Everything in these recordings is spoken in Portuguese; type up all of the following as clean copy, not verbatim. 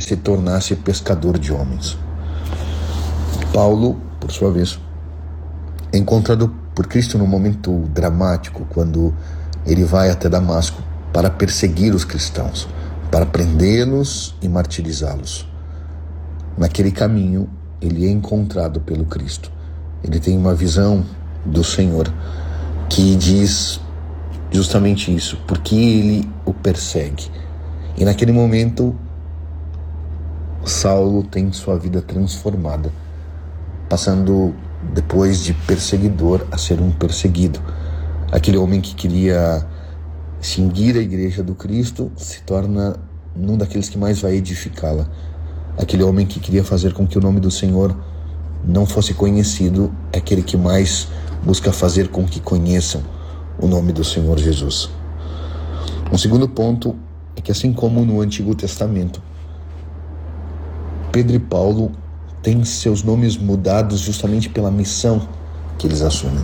se tornasse pescador de homens. Paulo, por sua vez, é encontrado por Cristo num momento dramático, quando ele vai até Damasco para perseguir os cristãos, para prendê-los e martirizá-los. Naquele caminho, ele é encontrado pelo Cristo. Ele tem uma visão do Senhor que diz justamente isso, porque ele o persegue. E naquele momento, Saulo tem sua vida transformada, passando depois de perseguidor a ser um perseguido. Aquele homem que queria extinguir a igreja do Cristo se torna um daqueles que mais vai edificá-la. Aquele homem que queria fazer com que o nome do Senhor não fosse conhecido é aquele que mais busca fazer com que conheçam o nome do Senhor Jesus. Um segundo ponto é que, assim como no Antigo Testamento, Pedro e Paulo têm seus nomes mudados justamente pela missão que eles assumem.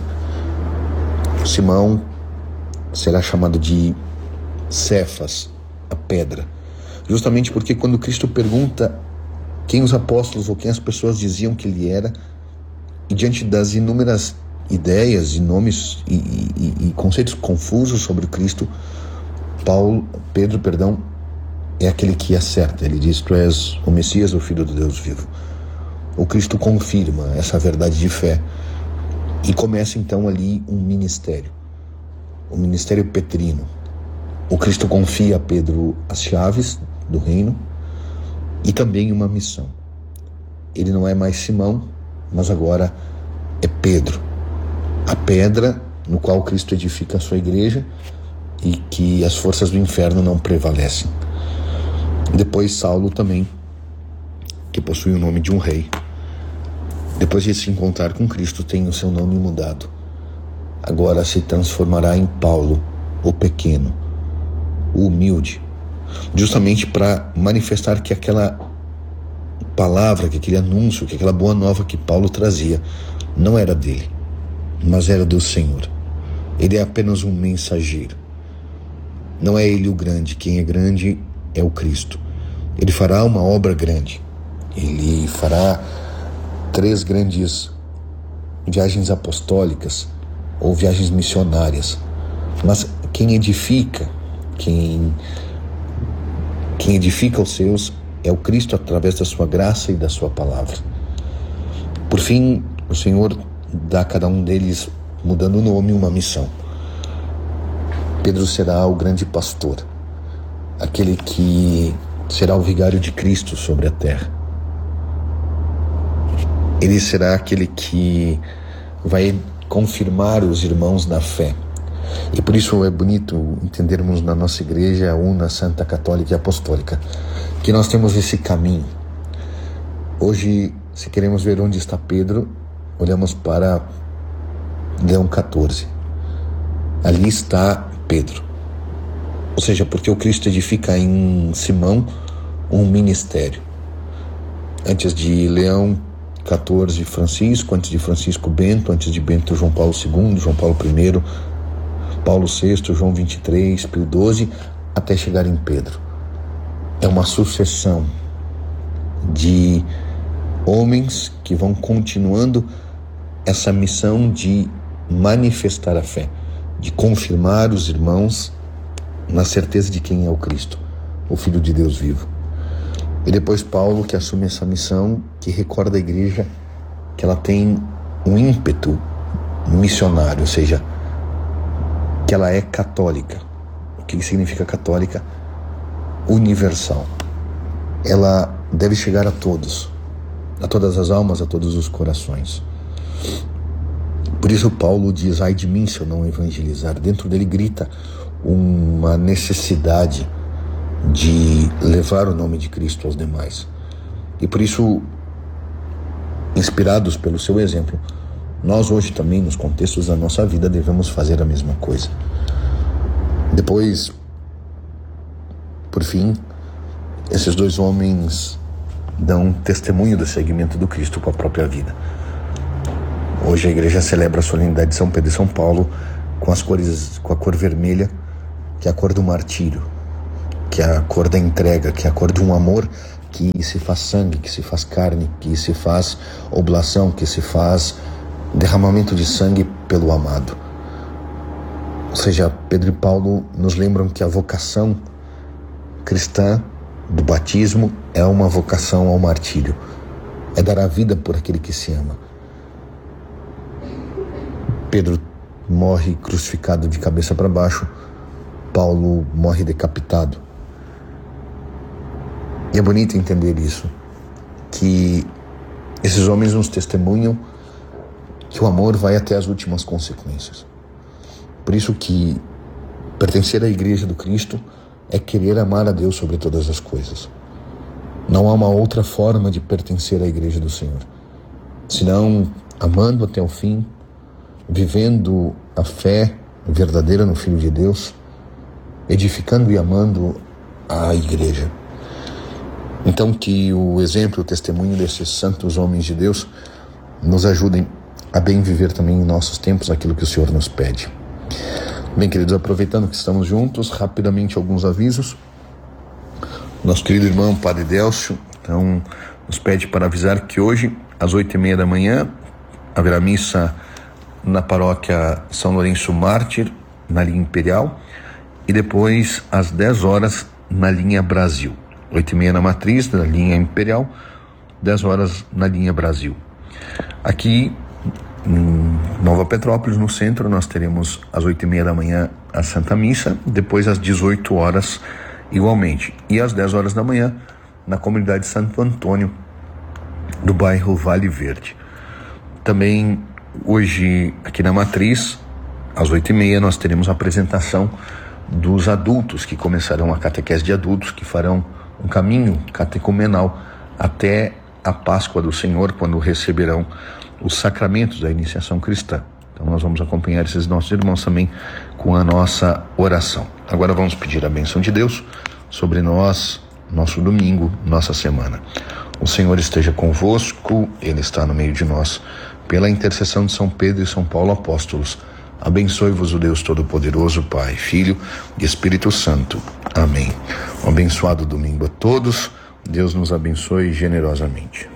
Simão será chamado de Cefas, a pedra, justamente porque quando Cristo pergunta quem os apóstolos ou quem as pessoas diziam que ele era, e diante das inúmeras ideias e nomes e conceitos confusos sobre o Cristo, Pedro é aquele que acerta. Ele diz: tu és o Messias, o Filho do Deus vivo. O Cristo confirma essa verdade de fé e começa então ali um ministério, o ministério petrino. O Cristo confia a Pedro as chaves do reino e também uma missão. Ele não é mais Simão, mas agora é Pedro, a pedra no qual Cristo edifica a sua igreja e que as forças do inferno não prevalecem. Depois Saulo também, que possui o nome de um rei, depois de se encontrar com Cristo, tem o seu nome mudado. Agora se transformará em Paulo, o pequeno, o humilde, justamente para manifestar que aquela palavra, que aquele anúncio, que aquela boa nova que Paulo trazia, não era dele, mas era do Senhor. Ele é apenas um mensageiro. Não é ele o grande, quem é grande é o Cristo. Ele fará uma obra grande, ele fará 3 grandes viagens apostólicas ou viagens missionárias, mas quem edifica os seus é o Cristo através da sua graça e da sua palavra. Por fim, o Senhor dá a cada um deles, mudando o nome, uma missão. Pedro será o grande pastor, aquele que será o vigário de Cristo sobre a terra. Ele será aquele que vai confirmar os irmãos na fé. E por isso é bonito entendermos na nossa igreja una, santa, católica e apostólica, que nós temos esse caminho. Hoje, se queremos ver onde está Pedro, olhamos para Leão 14. Ali está Pedro. Ou seja, porque o Cristo edifica em Simão um ministério. Antes de Leão 14, Francisco, antes de Francisco, Bento, antes de Bento, João Paulo II, João Paulo I, Paulo VI, João 23, Pio XII, até chegar em Pedro. É uma sucessão de homens que vão continuando essa missão de manifestar a fé, de confirmar os irmãos na certeza de quem é o Cristo, o Filho de Deus vivo. E depois Paulo, que assume essa missão, que recorda a igreja que ela tem um ímpeto missionário, ou seja, que ela é católica. O que significa católica? Universal. Ela deve chegar a todos, a todas as almas, a todos os corações. Por isso Paulo diz: ai de mim se eu não evangelizar. Dentro dele grita uma necessidade de levar o nome de Cristo aos demais. E por isso, inspirados pelo seu exemplo, nós hoje também, nos contextos da nossa vida, devemos fazer a mesma coisa. Depois, por fim, esses 2 homens dão testemunho do seguimento do Cristo com a própria vida. Hoje a igreja celebra a solenidade de São Pedro e São Paulo com a cor vermelha, que é a cor do martírio, que é a cor da entrega, que é a cor de um amor que se faz sangue, que se faz carne, que se faz oblação, que se faz derramamento de sangue pelo amado. Ou seja, Pedro e Paulo nos lembram que a vocação cristã do batismo é uma vocação ao martírio. É dar a vida por aquele que se ama. Pedro morre crucificado de cabeça para baixo, Paulo morre decapitado. E é bonito entender isso, que esses homens nos testemunham que o amor vai até as últimas consequências. Por isso que pertencer à Igreja do Cristo é querer amar a Deus sobre todas as coisas. Não há uma outra forma de pertencer à Igreja do Senhor, senão amando até o fim, vivendo a fé verdadeira no Filho de Deus, edificando e amando a Igreja. Então que o exemplo e o testemunho desses santos homens de Deus nos ajudem a bem viver também em nossos tempos aquilo que o Senhor nos pede. Bem, queridos, aproveitando que estamos juntos, rapidamente alguns avisos. Nosso querido irmão Padre Délcio, então, nos pede para avisar que hoje, às 8h30 da manhã, haverá missa na paróquia São Lourenço Mártir, na linha Imperial, e depois, às 10 horas, na linha Brasil. 8h30 na Matriz, na linha Imperial, 10 horas na linha Brasil. Aqui, em Nova Petrópolis, no centro, nós teremos às 8h30 da manhã a Santa Missa, depois às 18 horas igualmente. E às 10 horas da manhã, na comunidade Santo Antônio, do bairro Vale Verde. Também hoje, aqui na Matriz, às 8h30, nós teremos a apresentação dos adultos que começarão a catequese de adultos, que farão um caminho catecumenal até a Páscoa do Senhor, quando receberão os sacramentos da iniciação cristã. Então nós vamos acompanhar esses nossos irmãos também com a nossa oração. Agora vamos pedir a bênção de Deus sobre nós, nosso domingo, nossa semana. O Senhor esteja convosco, Ele está no meio de nós. Pela intercessão de São Pedro e São Paulo apóstolos, abençoe-vos o Deus Todo-Poderoso, Pai, Filho e Espírito Santo. Amém. Um abençoado domingo a todos. Deus nos abençoe generosamente.